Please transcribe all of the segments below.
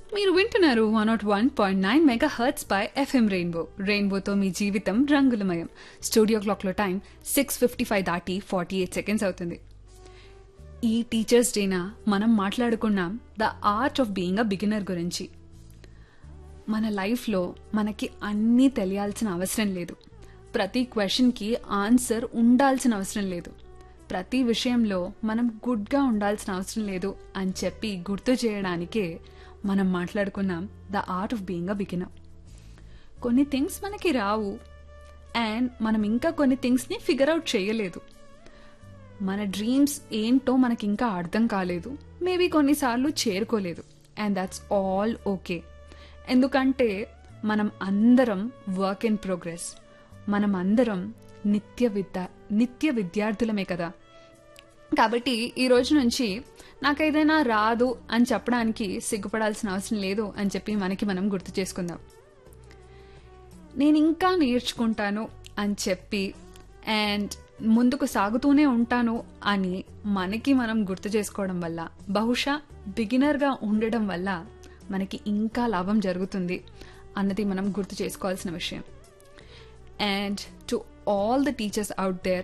మీరు వింటున్నారు 101.9 mega hurts పై FM రెయిన్బోతో మీ జీవితం రంగులమయం. స్టూడియో క్లాక్లో టైం 6:55 దాటి 48 సెకండ్స్ అవుతుంది. ఈ టీచర్స్ డేనా మనం మాట్లాడుకున్నాం the art of being a beginner గురించి. మన లైఫ్లో మనకి అన్నీ తెలియాల్సిన అవసరం లేదు, ప్రతి క్వశ్చన్కి ఆన్సర్ ఉండాల్సిన అవసరం లేదు, ప్రతి విషయంలో మనం గుడ్గా ఉండాల్సిన అవసరం లేదు అని చెప్పి గుర్తు చేయడానికే మనం మాట్లాడుకున్నాం the art of being a beginner. కొన్ని థింగ్స్ మనకి రావు అండ్ మనం ఇంకా కొన్ని థింగ్స్ని ఫిగర్ అవుట్ చేయలేదు. మన డ్రీమ్స్ ఏంటో మనకి ఇంకా అర్థం కాలేదు, మేబీ కొన్నిసార్లు చేరుకోలేదు. అండ్ దట్స్ ఆల్ ఓకే, ఎందుకంటే మనం అందరం వర్క్ ఇన్ ప్రోగ్రెస్, మనం అందరం నిత్య విద్యార్థులమే కదా. కాబట్టి ఈ రోజు నుంచి నాకు ఏదైనా రాదు అని చెప్పడానికి సిగ్గుపడాల్సిన అవసరం లేదు అని చెప్పి మనం గుర్తు చేసుకుందాం. నేను ఇంకా నేర్చుకుంటాను అని చెప్పి అండ్ ముందుకు సాగుతూనే ఉంటాను అని మనం గుర్తు చేసుకోవడం వల్ల, బహుశా బిగినర్గా ఉండడం వల్ల మనకి ఇంకా లాభం జరుగుతుంది అన్నది మనం గుర్తు చేసుకోవాల్సిన విషయం. And to all the teachers out there,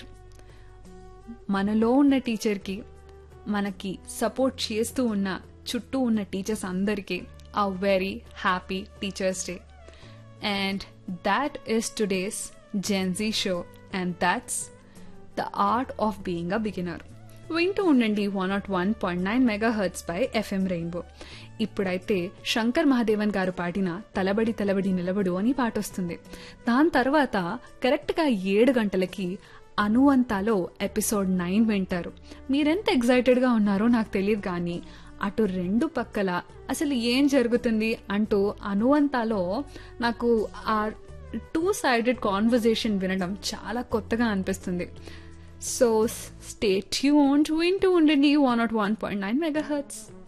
మనలో ఉన్న టీచర్కి, మనకి సపోర్ట్ చేస్తూ ఉన్న చుట్టూ ఉన్న టీచర్స్ అందరికీ a very happy Teachers Day. And that is today's Gen Z show, and that's the art of being a beginner. వింటూ ఉండండి 101.9 మెగా హర్ట్స్ పై ఎఫ్ఎం రెయిన్బో. ఇప్పుడైతే శంకర్ మహాదేవన్ గారు పాడిన తలబడి తలబడి నిలబడు అని పాట వస్తుంది. దాని తర్వాత కరెక్ట్గా 7 గంటలకి అనువంతాలో ఎపిసోడ్ 9 వింటారు. మీరెంత ఎగ్జైటెడ్గా ఉన్నారో నాకు తెలియదు, కానీ అటు రెండు పక్కల అసలు ఏం జరుగుతుంది అంటూ అనువంతాలో నాకు ఆ 2-sided కాన్వర్జేషన్ వినడం చాలా కొత్తగా అనిపిస్తుంది. సో స్టే ట్యూన్డ్, వింటూ ఉండండి 101.9 మెగా హర్ట్స్.